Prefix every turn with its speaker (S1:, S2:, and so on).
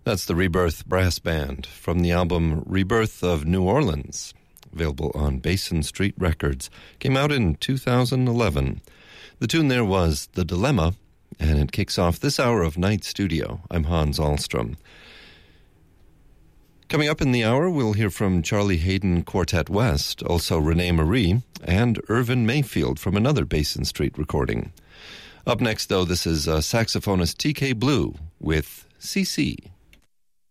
S1: That's the Rebirth Brass Band from the album Rebirth of New Orleans, available on Basin Street Records. Came out in 2011. The tune there was The Dilemma, and it kicks off this hour of Night Studio. I'm Hans Ahlstrom. Coming up in the hour, we'll hear from Charlie Hayden Quartet West, also Renee Marie, and Irvin Mayfield from another Basin Street recording. Up next, though, this is saxophonist TK Blue with CC.